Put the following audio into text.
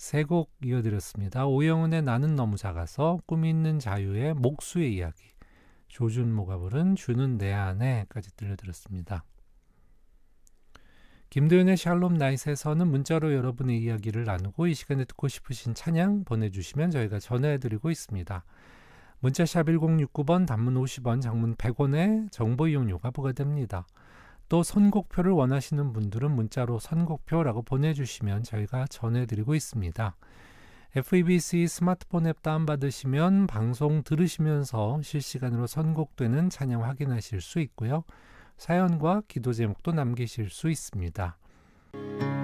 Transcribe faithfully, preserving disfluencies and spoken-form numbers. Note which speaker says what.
Speaker 1: 세 곡 이어드렸습니다. 오영은의 나는 너무 작아서, 꿈 있는 자유의 목수의 이야기, 조준모가 부른 주는 내 안에까지 들려드렸습니다. 김도윤의 샬롬 나잇에서는 문자로 여러분의 이야기를 나누고 이 시간에 듣고 싶으신 찬양 보내주시면 저희가 전해드리고 있습니다. 문자샵 일공육구 번, 단문 오십 원, 장문 백 원의 정보 이용료가 부과됩니다. 또 선곡표를 원하시는 분들은 문자로 선곡표라고 보내주시면 저희가 전해드리고 있습니다. 에프이비씨 스마트폰 앱 다운받으시면 방송 들으시면서 실시간으로 선곡되는 찬양 확인하실 수 있고요. 사연과 기도 제목도 남기실 수 있습니다.